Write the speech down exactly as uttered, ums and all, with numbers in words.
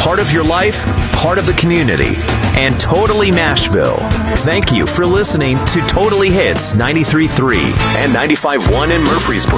part of your life, part of the community, and totally Nashville. Thank you for listening to Totally Hits ninety-three point three and ninety-five point one in Murfreesboro.